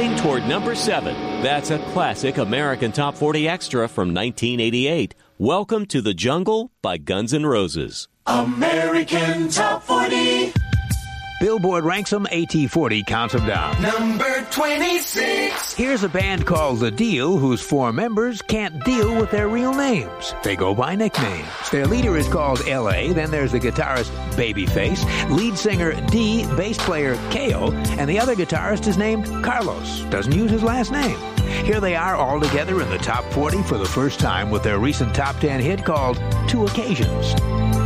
Moving toward number 7. That's a classic American Top 40 extra from 1988. Welcome to the Jungle by Guns N' Roses. American Top 40. Billboard ranks them, AT40 counts them down. Number 26. Here's a band called The Deal, whose 4 members can't deal with their real names. They go by nicknames. Their leader is called L.A., then there's the guitarist Babyface, lead singer D, bass player K.O., and the other guitarist is named Carlos. Doesn't use his last name. Here they are all together in the top 40 for the first time with their recent top 10 hit called 2 Occasions.